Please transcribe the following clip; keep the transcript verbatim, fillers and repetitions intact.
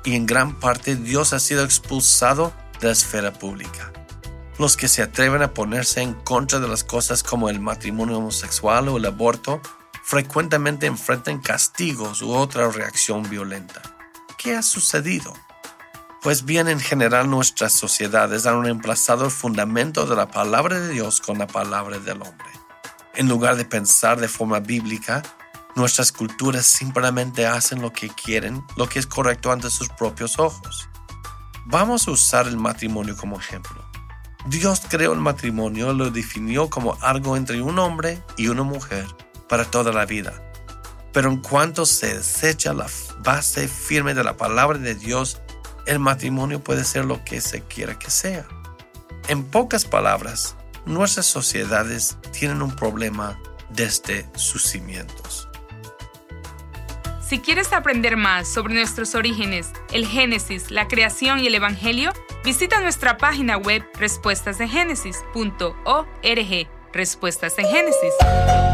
y en gran parte Dios ha sido expulsado de la esfera pública. Los que se atreven a ponerse en contra de las cosas como el matrimonio homosexual o el aborto frecuentemente enfrentan castigos u otra reacción violenta. ¿Qué ha sucedido? Pues bien, en general nuestras sociedades han reemplazado el fundamento de la palabra de Dios con la palabra del hombre. En lugar de pensar de forma bíblica, nuestras culturas simplemente hacen lo que quieren, lo que es correcto ante sus propios ojos. Vamos a usar el matrimonio como ejemplo. Dios creó el matrimonio y lo definió como algo entre un hombre y una mujer para toda la vida. Pero en cuanto se desecha la base firme de la palabra de Dios, el matrimonio puede ser lo que se quiera que sea. En pocas palabras, nuestras sociedades tienen un problema desde sus cimientos. Si quieres aprender más sobre nuestros orígenes, el Génesis, la creación y el Evangelio, visita nuestra página web respuestas de génesis punto org. Respuestas en Génesis.